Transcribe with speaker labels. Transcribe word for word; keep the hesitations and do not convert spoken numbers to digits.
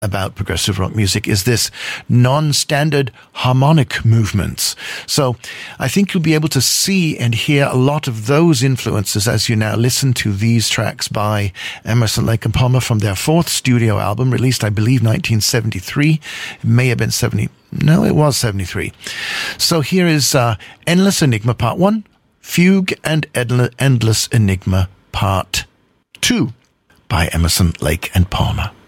Speaker 1: about progressive rock music is this non-standard harmonic movements. So I think you'll be able to see and hear a lot of those influences as you now listen to these tracks by Emerson, Lake and Palmer from their fourth studio album, released, I believe, nineteen seventy-three. It may have been seventy. No, it was seventy-three. So here is uh, Endless Enigma Part one, Fugue and Endless Enigma Part two by Emerson, Lake and Palmer.